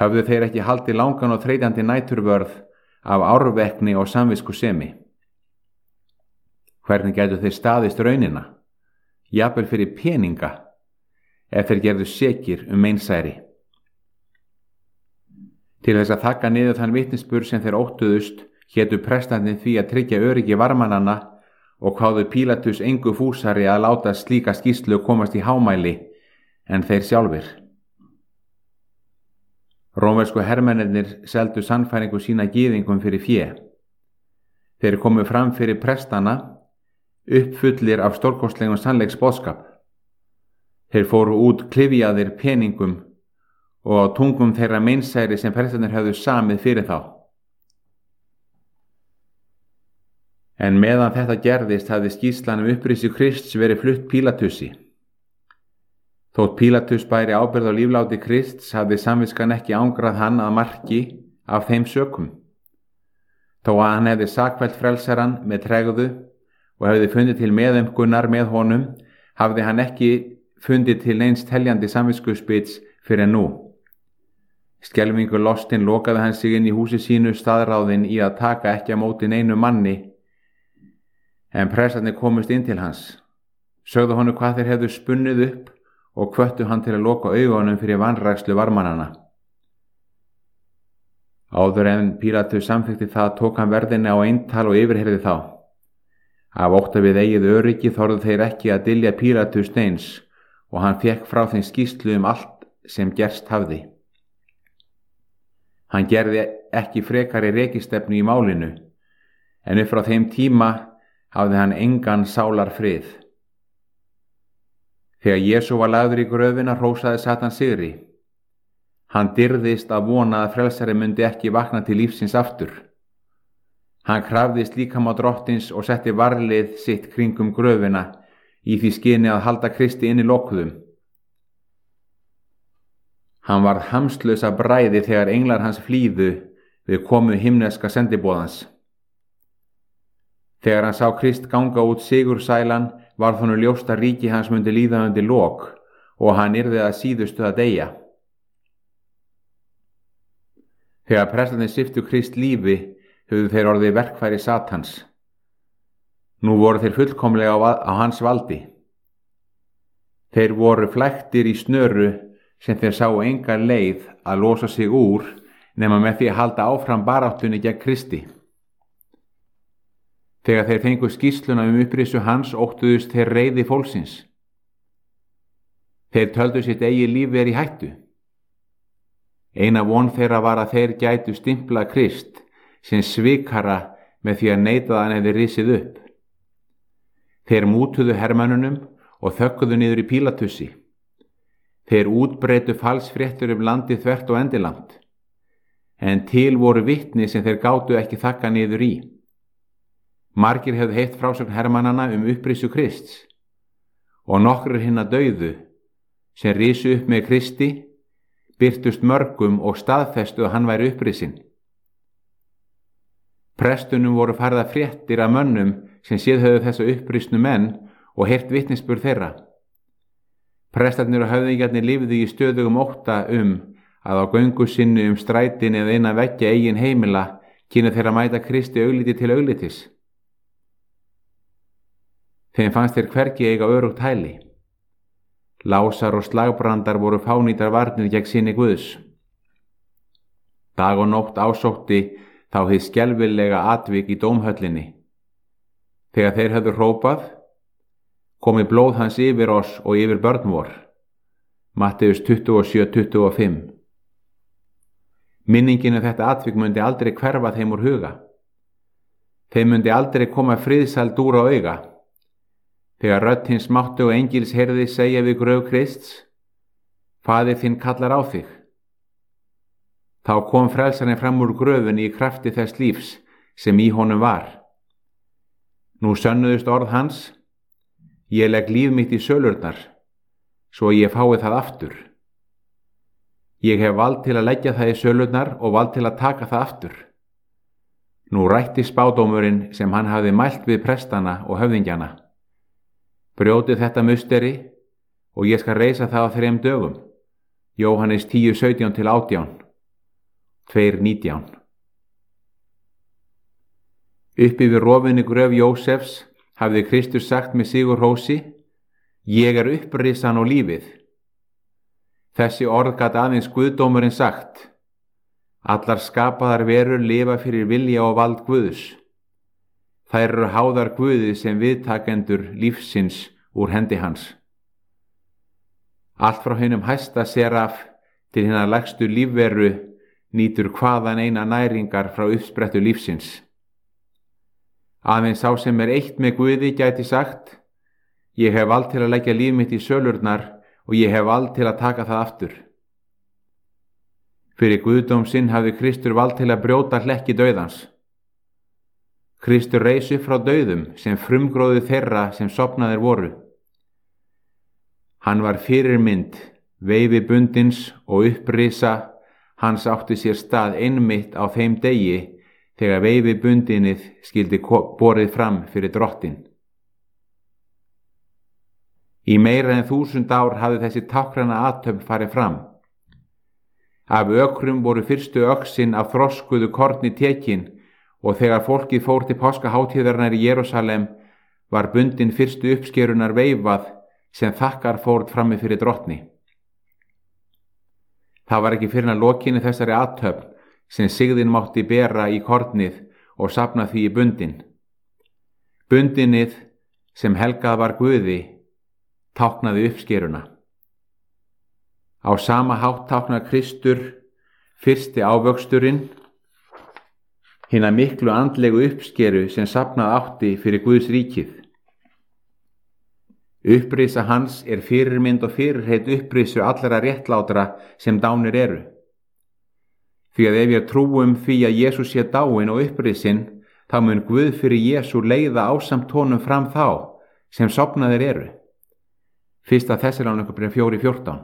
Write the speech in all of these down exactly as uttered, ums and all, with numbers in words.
Höfðu þeir ekki haldið langan og þreytandi næturvörð af árvekni og samviskusemi? Hvernig gætu þeir staðist raunina, jafnvel fyrir peninga, ef þeir gerðu sekir um meinsæri? Til þess að þakka niður þann vitnisburð sem þeir óttuðust, hétu prestarnir því að tryggja öryggi varmannanna og kváðu Pílatus engu fúsari að láta slíka skýrslu komast í hámæli en þeir sjálfir. Rómversku hermennirnir seldu sannfæringu sína gyðingum fyrir fé. Þeir komu fram fyrir prestana, uppfullir af stórkostlegum sannleiksboðskap. Þeir fóru út klyfjaðir peningum og á tungum þeirra meinsæri sem prestarnir höfðu samið fyrir þá. En meðan þetta gerðist hafði skýrslan um upprisu Krists verið flutt Pílatusi. Þótt Pílatus bæri ábyrgð á lífláti Krists hafði samviskan ekki ángrað hann að marki af þeim sökum. Þó að hann hefði sakfellt frelsarann með tregðu og hefði fundið til meðaumkunar með honum, hafði hann ekki fundið til neins teljandi samviskuspits fyrir nú. Skelfingu lostinn lokaði hann sig inn í húsi sínu staðráðinn í að taka ekki á móti neinu manni, en prestarnir komust inn til hans, sögðu honum hvað þeir hefðu spunnið upp og hvöttu hann til að loka augunum fyrir vanrækslu varmannanna. Áður en Pílatus samþykkti það tók hann verðinni á eintal og yfirheyrði þá. Af ótta við eigið öryggi þorðu þeir ekki að dylja Pílatus neins og hann fékk frá þeim skýrslu um allt sem gerst hafði. Hann gerði ekki frekari rekistefnu í málinu, en upp frá þeim tíma hafði hann engan sálar frið. Þegar Jesú var lagður í gröfina hrósaði Satan sigri. Hann dirðist að vona að frelsari myndi ekki vakna til lífsins aftur. Hann krafðist líkama drottins og setti varlið sitt kringum gröfina í því skyni að halda Kristi inni lokuðum. Hann varð hamslaus af bræði þegar englar hans flýðu við komu himneska sendiboðans. Þegar hann sá Krist ganga út sigursælan varð honum ljóst að ríki hans myndi líða undir lok og hann yrði að síðustu að deyja. Þegar prestarnir sviptu Krist lífi höfðu þeir orðið verkfæri Satans. Nú voru þeir fullkomlega á, á hans valdi. Þeir voru flæktir í snöru sem þeir sáu enga leið að losa sig úr nema með því að halda áfram baráttunni gegn Kristi. Þegar þeir fengu skýrsluna um upprisu hans óttuðust þeir reiði fólksins. Þeir töldu sitt eigið líf verið í hættu. Eina von þeirra var að þeir gætu stimpla Krist sem svikara með því að neita að hann hefði risið upp. Þeir mútuðu hermönnunum og þökkuðu niður í Pílatusi. Þeir útbreitu falsfréttur um landið þvert og endilangt, en til voru vitni sem þeir gátu ekki þakka niður í. Margir hefðu heyrt frásögn hermannanna um upprisu Krists og nokkrir hinna dauðu sem risu upp með Kristi birtust mörgum og staðfestu að hann væri upprisinn. Prestunum voru færða fréttir af mönnum sem séð höfðu þessa upprisnu menn og heyrt vitnisburð þeirra. Prestarnir og höfðingjarnir lifðu í stöðugum ótta um að á göngu sinni um strætin eða innan veggja eigin heimila kynnu þeirra mæta Kristi augliti til auglitis. Þeim fannst þeir hvergi eiga örugt hæli. Lásar og slagbrandar voru fánýtar varnir gegn sinni Guðs. Dag og nótt ásótti þá hið skelfilega atvik í dómhöllinni. Þegar þeir höfðu hrópað, komi blóð hans yfir oss og yfir börn vor. Matteus tuttugu og sjö tuttugu og fimm. Minningin um þetta atvik myndi aldrei hverfa þeim úr huga. Þeim myndi aldrei koma friðsæld úr á auga. Þegar rödd hins máttu og engils heyrði segja við gröf Krists, Faðir þinn kallar á þig. Þá kom frelsarinn fram úr gröfinni í krafti þess lífs sem í honum var. Nú sönnuðust orð hans, ég legg líf mitt í sölurnar, svo ég fái það aftur. Ég hef vald til að leggja það í sölurnar og vald til að taka það aftur. Nú rætti spádómurinn sem hann hafði mælt við prestana og höfðingjana. Brjótið þetta musteri og ég skal reisa það á þrem dögum. Jóhannes tíu sautján til átján. tvö nítján. Uppi við rofinni gröf Jósefs hafði Kristur sagt með sigurhrósi: Ég er upprisan og lífið. Þessi orð gat aðeins Guðdómurinn sagt. Allar skapaðar verur lifa fyrir vilja og vald Guðs. Þær eru háðar Guði sem viðtakendur lífsins úr hendi hans. Allt frá hinum hæsta seraf til hinnar lægstu lífveru nýtur hvaðan eina næringar frá uppsprettu lífsins. Aðeins sá sem er eitt með Guði gæti sagt: Ég hef vald til að leggja líf mitt í sölurnar og ég hef vald til að taka það aftur. Fyrir Guðdóm sinn hafði Kristur vald til að brjóta hlekki dauðans. Kristur reis upp frá dauðum sem frumgróði þeirra sem sofnaðir voru. Hann var fyrirmynd veifi bundins og upprisa hans átti sér stað einmitt á þeim degi þegar veifi bundinið skyldi borið fram fyrir drottin. Í meira en þúsund ár hafði þessi táknræna athöfn farið fram. Af ökrum voru fyrstu öxin af þroskuðu korni tekin og þegar fólkið fór til páskahátíðarinnar í Jerúsalem var bundin fyrstu uppskerunar veifað sem þakkar fórn frammi fyrir drottni. Það var ekki fyrr en að lokinni þessari athöfn sem sigðin mátti bera í kornið og safna því í bundin. Bundinið sem helgað var Guði táknaði uppskeruna. Á sama hátt táknar Kristur fyrsti ávöxturinn, hina miklu andlegu uppskeru sem safnað átti fyrir Guðs ríkið. Upprisa hans er fyrirmynd og fyrirheit upprisu allra réttlátra sem dánir eru. Því að ef ég trúum því að Jesús sé dáinn og upprisin, þá mun Guð fyrir Jesú leiða ásamt honum fram þá sem sofnaðir eru. Fyrsta Þessalónikabréf fjögur fjórtán.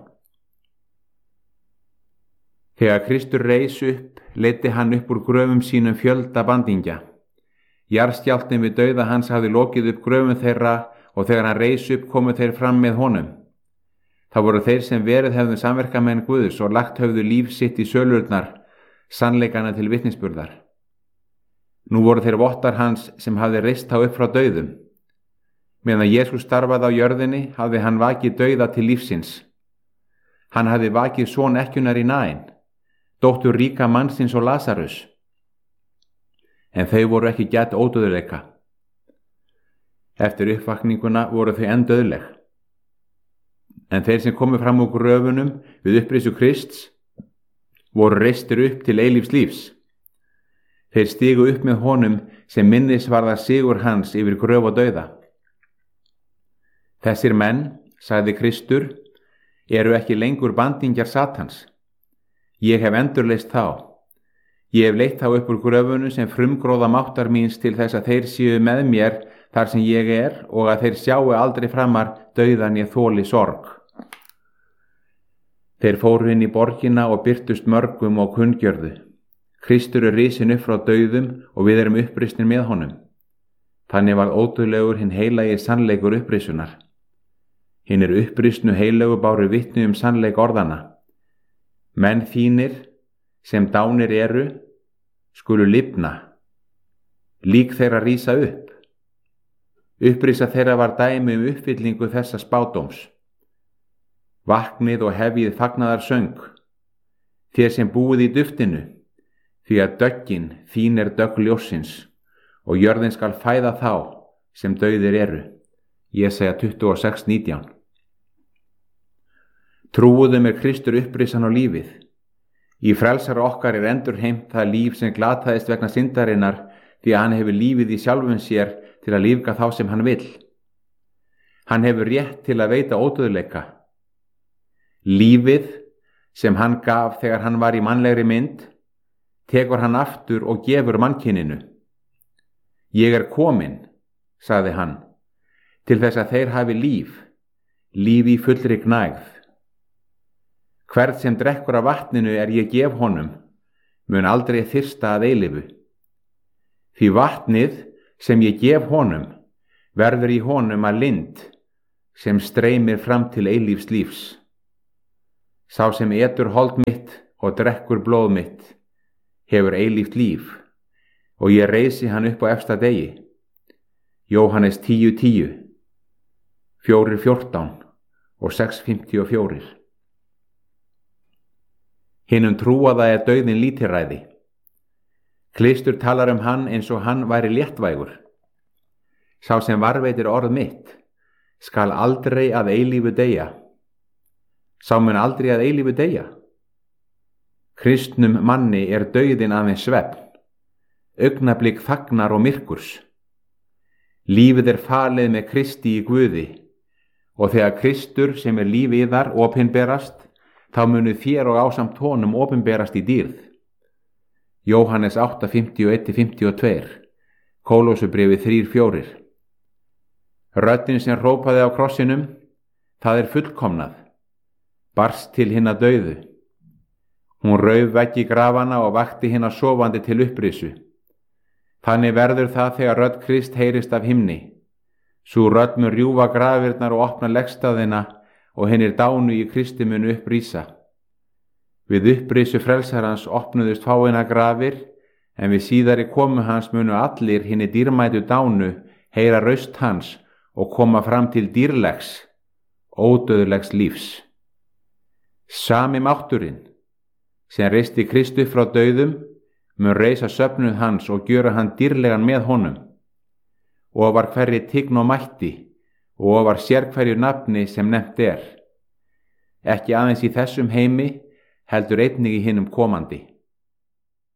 Þegar Kristur reis upp, leiddi hann upp úr gröfum sínum fjölda bandingja. Jarðskjálftinn við dauða hans hafði lokið upp gröfum þeirra og þegar hann reis upp komu þeir fram með honum. Það voru þeir sem verið hefðu samverkamenn Guðs og lagt höfðu líf sitt í sölurnar, sannleikana til vitnisburðar. Nú voru þeir vottar hans sem hafði reist þá upp frá dauðum. Meðan Jesús starfaði á jörðinni hafði hann vakið dauða til lífsins. Hann hafði vakið son ekkjunnar í Nain, dóttur ríka mannsins og Lasarus. En þau voru ekki gætt ódauðleika. Eftir uppvakninguna voru þau enn dauðleg. En þeir sem komu fram úr gröfunum við upprisu Krists voru reistir upp til eilífs lífs. Þeir stigu upp með honum sem minnisvarðar sigur hans yfir gröf og dauða. Þessir menn, sagði Kristur, eru ekki lengur bandingjar Satans. Ég hef endurleist þá. Ég hef leitt þá upp úr gröfunum sem frumgróða máttar míns til þess að þeir séu með mér þar sem ég er og að þeir sjáu aldrei framar dauðan ég þoli sorg. Þeir fóru inn í borgina og birtust mörgum og kunngjörðu. Kristur er risin upp frá dauðum og við erum upprisnir með honum. Þannig var ódauðlegur hinn heilagi sannleikur upprisunar. Hinn er upprisnu heilögu báru vitni um sannleik orðana. Menn þínir sem dánir eru skulu lifna, lík þeirra rísa upp. Upprisa þeirra var dæmi um uppfyllingu þessa spádóms. Vaknið og hefjið fagnaðar söng, þér sem búið í duftinu, því að döggin þín er dögg ljóssins og jörðin skal fæða þá sem dauðir eru. Jesaja tuttugu og sex nítján. Trúuðum er Kristur upprisan á lífið. Í frelsara okkar er endurheimt það líf sem glataðist vegna syndarinnar, því að hann hefur lífið í sjálfum sér til að lífga þá sem hann vill. Hann hefur rétt til að veita ódauðleika. Lífið sem hann gaf þegar hann var í mannlegri mynd, tekur hann aftur og gefur mannkyninu. Ég er kominn, sagði hann, til þess að þeir hafi líf, líf í fullri gnægð. Hvert sem drekkur af vatninu er ég gef honum, mun aldrei þyrsta að eilífu. Því vatnið sem ég gef honum verður í honum að lind sem streymir fram til eilífs lífs. Sá sem etur hold mitt og drekkur blóð mitt hefur eilíft líf og ég reisi hann upp á efsta degi. Jóhannes tíu tíu, fjórir fjórtán og sex fimmtíu og fjórir. Hinum trúaða er dauðinn lítilræði. Kristur talar um hann eins og hann væri léttvægur. Sá sem varveitir orð mitt skal aldrei að eilífu deyja. Sá mun aldrei að eilífu deyja. Kristnum manni er dauðinn aðeins svefn, augnablik þagnar og myrkurs. Lífið er falið með Kristi í Guði og þegar Kristur sem er líf yðar opinberast, þá munu þér og ásamt honum opinberast í dýrð. Jóhannes átta fimmtíu og eitt til fimmtíu og tvö, Kólósubréfið þrjú fjórir. Röddin sem hrópaði á krossinum, það er fullkomnað, barst til hinna dauðu. Hún rauf veggi grafana og vakti hinna sofandi til upprisu. Þannig verður það þegar rödd Krist heyrist af himni. Sú rödd mun rjúfa grafirnar og opna legstaðina og hinir dánu í Kristi munu upprísa. Við upprisu frelsarans opnuðust fáeina grafir, en við síðari komu hans munu allir hinni dýrmætu dánu heyra raust hans og koma fram til dýrlegs, ódauðlegs lífs. Sami mátturinn, sem reisti Krist upp frá dauðum, mun reisa söfnuð hans og gjöra hann dýrlegan með honum. Og var hverri tign og mætti, og var sérhverju nafni sem nefnt er. Ekki aðeins í þessum heimi, heldur einnig í hinum komandi.